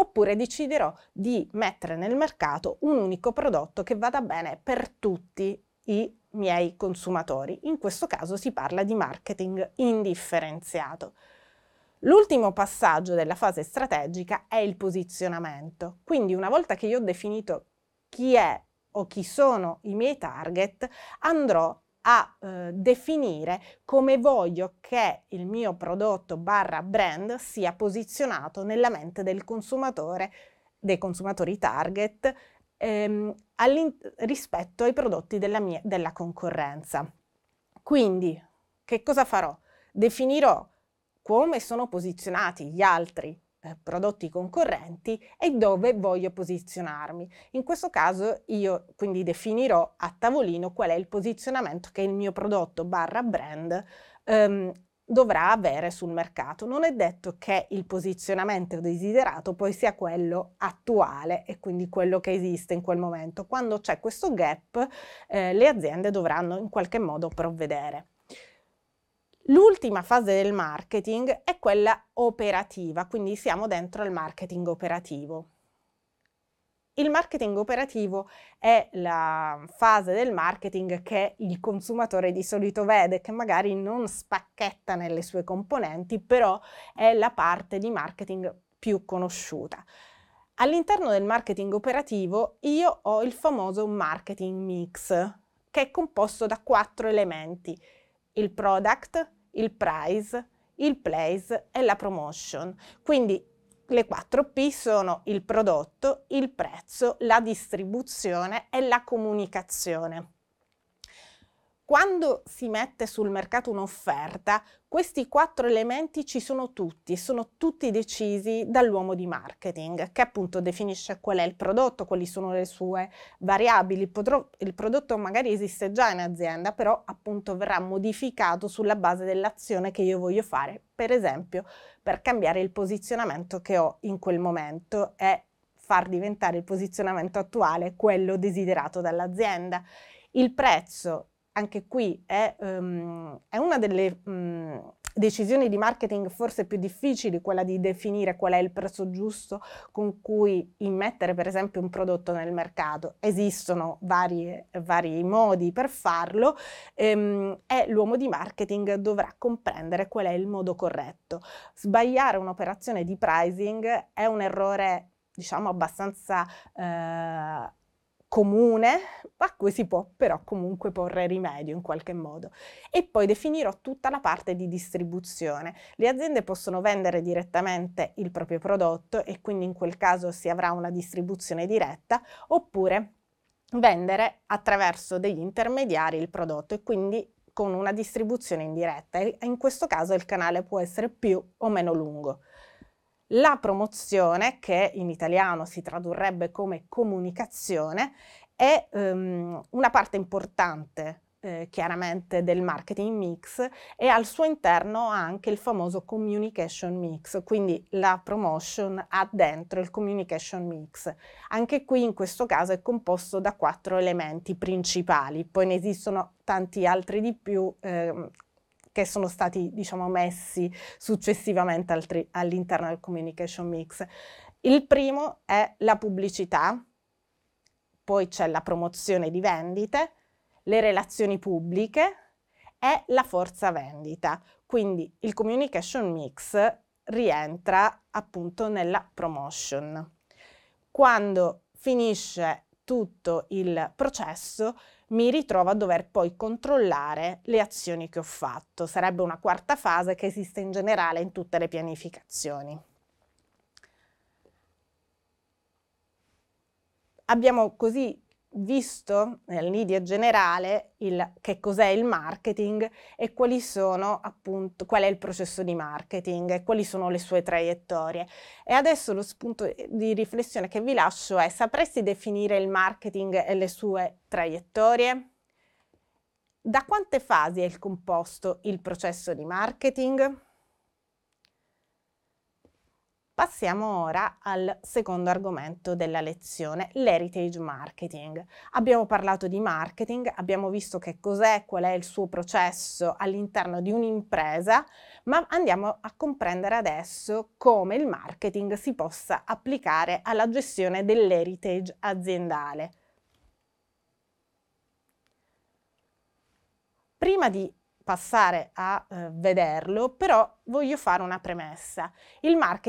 oppure deciderò di mettere nel mercato un unico prodotto che vada bene per tutti i miei consumatori. In questo caso si parla di marketing indifferenziato. L'ultimo passaggio della fase strategica è il posizionamento. Quindi una volta che io ho definito chi è o chi sono i miei target, andrò a definire come voglio che il mio prodotto barra brand sia posizionato nella mente del consumatore, dei consumatori target, rispetto ai prodotti della concorrenza. Quindi, che cosa farò? Definirò come sono posizionati gli altri prodotti concorrenti e dove voglio posizionarmi. In questo caso io quindi definirò a tavolino qual è il posizionamento che il mio prodotto barra brand dovrà avere sul mercato. Non è detto che il posizionamento desiderato poi sia quello attuale e quindi quello che esiste in quel momento. Quando c'è questo gap, le aziende dovranno in qualche modo provvedere. L'ultima fase del marketing è quella operativa, quindi siamo dentro al marketing operativo. Il marketing operativo è la fase del marketing che il consumatore di solito vede, che magari non spacchetta nelle sue componenti, però è la parte di marketing più conosciuta. All'interno del marketing operativo io ho il famoso marketing mix, che è composto da 4 elementi: il product, il price, il place e la promotion. Quindi le 4P sono il prodotto, il prezzo, la distribuzione e la comunicazione. Quando si mette sul mercato un'offerta, questi 4 elementi ci sono tutti decisi dall'uomo di marketing, che appunto definisce qual è il prodotto, quali sono le sue variabili. Il prodotto magari esiste già in azienda, però appunto verrà modificato sulla base dell'azione che io voglio fare, per esempio per cambiare il posizionamento che ho in quel momento e far diventare il posizionamento attuale quello desiderato dall'azienda. Il prezzo, anche qui è una delle decisioni di marketing forse più difficili, quella di definire qual è il prezzo giusto con cui immettere per esempio un prodotto nel mercato. Esistono vari modi per farlo e l'uomo di marketing dovrà comprendere qual è il modo corretto. Sbagliare un'operazione di pricing è un errore, diciamo, abbastanza comune, a cui si può però comunque porre rimedio in qualche modo. E poi definirò tutta la parte di distribuzione. Le aziende possono vendere direttamente il proprio prodotto e quindi in quel caso si avrà una distribuzione diretta, oppure vendere attraverso degli intermediari il prodotto e quindi con una distribuzione indiretta. E in questo caso il canale può essere più o meno lungo. La promozione, che in italiano si tradurrebbe come comunicazione, è una parte importante chiaramente del marketing mix e al suo interno ha anche il famoso communication mix, quindi la promotion ha dentro il communication mix. Anche qui in questo caso è composto da 4 elementi principali, poi ne esistono tanti altri di più che sono stati, diciamo, messi successivamente all'interno del communication mix. Il primo è la pubblicità, poi c'è la promozione di vendite, le relazioni pubbliche e la forza vendita. Quindi il communication mix rientra appunto nella promotion. Quando finisce tutto il processo, mi ritrovo a dover poi controllare le azioni che ho fatto. Sarebbe una 4ª fase che esiste in generale in tutte le pianificazioni. Abbiamo così visto in linea generale che cos'è il marketing e quali sono appunto, qual è il processo di marketing e quali sono le sue traiettorie. E adesso lo spunto di riflessione che vi lascio è: sapresti definire il marketing e le sue traiettorie? Da quante fasi è composto il processo di marketing? Passiamo ora al secondo argomento della lezione, l'heritage marketing. Abbiamo parlato di marketing, abbiamo visto che cos'è, qual è il suo processo all'interno di un'impresa, ma andiamo a comprendere adesso come il marketing si possa applicare alla gestione dell'heritage aziendale. Prima di passare a vederlo, però voglio fare una premessa. Il marketing